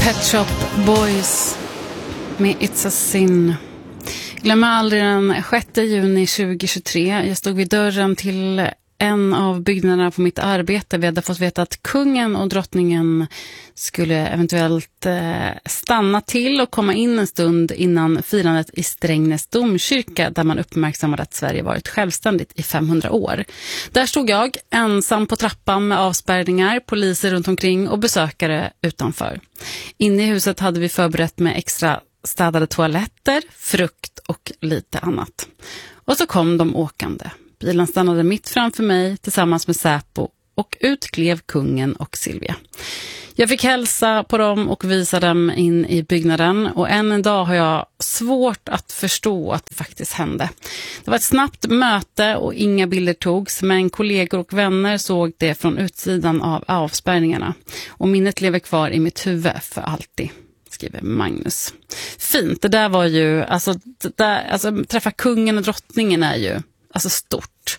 Pet Shop Boys med It's a Sin. Glömmer aldrig den 6 juni 2023. Jag stod vid dörren till en av byggnaderna på mitt arbete. Vi hade fått veta att kungen och drottningen skulle eventuellt stanna till och komma in en stund innan firandet i Strängnäs domkyrka, där man uppmärksammade att Sverige varit självständigt i 500 år. Där stod jag ensam på trappan med avspärrningar, poliser runt omkring och besökare utanför. Inne i huset hade vi förberett med extra städade toaletter, frukt och lite annat. Och så kom de åkande. Bilen stannade mitt framför mig tillsammans med Säpo och ut klev kungen och Silvia. Jag fick hälsa på dem och visa dem in i byggnaden, och än en dag har jag svårt att förstå att det faktiskt hände. Det var ett snabbt möte och inga bilder togs, men kollegor och vänner såg det från utsidan av avspärrningarna. Och minnet lever kvar i mitt huvud för alltid, skriver Magnus. Fint, det där var ju, alltså träffa kungen och drottningen är ju stort.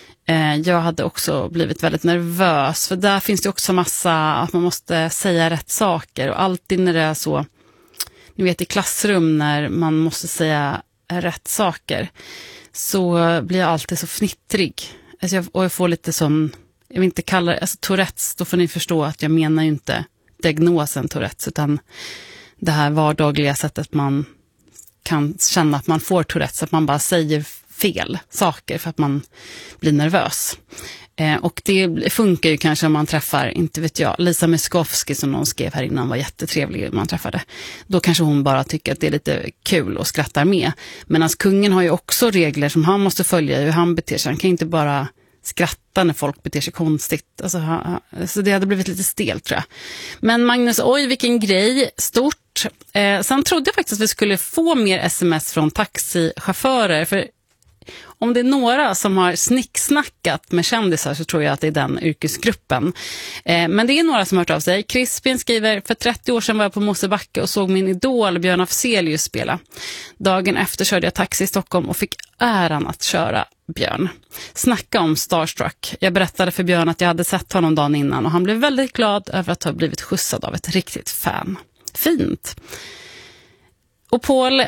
Jag hade också blivit väldigt nervös, för där finns det också massa att man måste säga rätt saker, och alltid när det är så, ni vet i klassrum när man måste säga rätt saker, så blir jag alltid så fnittrig. Och jag får lite sån, jag vill inte kalla det, Tourettes, då får ni förstå att jag menar ju inte diagnosen Tourettes, utan det här vardagliga sättet man kan känna att man får Tourettes, att man bara säger fel saker för att man blir nervös. Och det funkar ju kanske om man träffar, inte vet jag, Lisa Miskovsky som någon skrev här innan var jättetrevlig man träffade. Då kanske hon bara tycker att det är lite kul och skrattar med. Men kungen har ju också regler som han måste följa, hur han beter sig. Han kan inte bara skratta när folk beter sig konstigt. Så det hade blivit lite stelt, tror jag. Men Magnus, oj vilken grej, stort. Sen trodde jag faktiskt att vi skulle få mer sms från taxichaufförer, för om det är några som har snicksnackat med kändisar så tror jag att det är den yrkesgruppen. Men det är några som har hört av sig. Crispin skriver, för 30 år sedan var jag på Mosebacke och såg min idol Björn Afzelius spela. Dagen efter körde jag taxi i Stockholm och fick äran att köra Björn. Snacka om starstruck. Jag berättade för Björn att jag hade sett honom dagen innan, och han blev väldigt glad över att ha blivit skjutsad av ett riktigt fan. Fint. Och Paul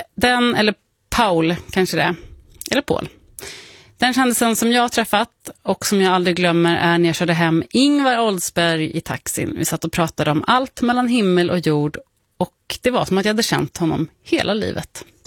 kanske det är. Eller Paul. Den kändisen som jag har träffat och som jag aldrig glömmer är när jag körde hem Ingvar Oldsberg i taxin. Vi satt och pratade om allt mellan himmel och jord, och det var som att jag hade känt honom hela livet.